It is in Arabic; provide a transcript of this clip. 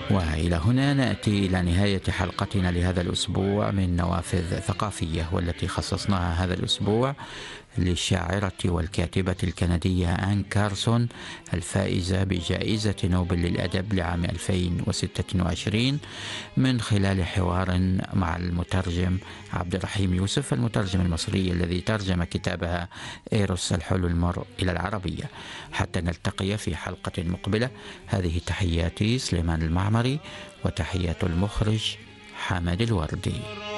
وإلى هنا نأتي إلى نهاية حلقتنا لهذا الأسبوع من نوافذ ثقافية، والتي خصصناها هذا الأسبوع للشاعرة والكاتبة الكندية آن كارسون الفائزة بجائزة نوبل للأدب لعام 2026، من خلال حوار مع المترجم عبد الرحيم يوسف، المترجم المصري الذي ترجم كتابها إيروس الحلو المر إلى العربية. حتى نلتقي في حلقة مقبلة، هذه تحياتي سليمان المعمري، وتحيات المخرج حامد الوردي.